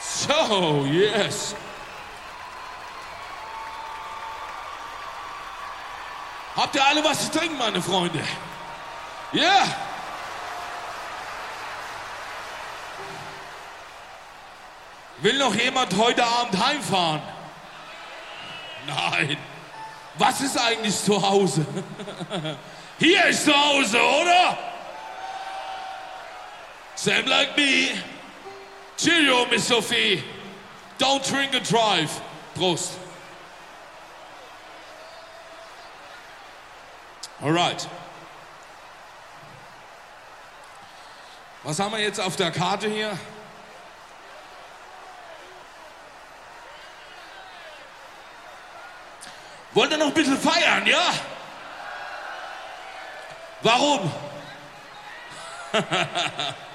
So, yes. Habt ihr alle was zu trinken, meine Freunde? Ja. Yeah. Will noch jemand heute Abend heimfahren? Nein. Was ist eigentlich zu Hause? Hier ist zu Hause, oder? Same like me. Cheerio, Miss Sophie. Don't drink and drive. Prost. Alright. Was haben wir jetzt auf der Karte hier? Wollt ihr noch ein bisschen feiern, ja? Warum?